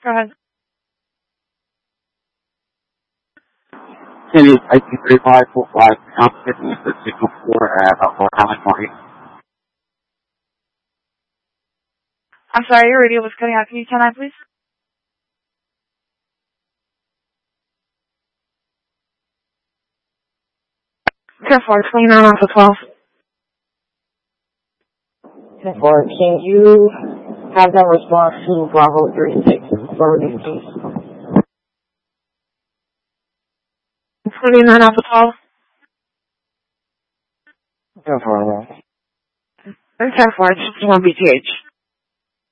Go ahead. City 183545, competition is the signal for Fort Highland Market. I'm sorry, your radio was cutting out. Can you turn on, please? 29 off of 12. 10-4, can you have them respond to Bravo 36 forwarding, please? 29 off of 12. 10-4, 10-4, just 1 BTH.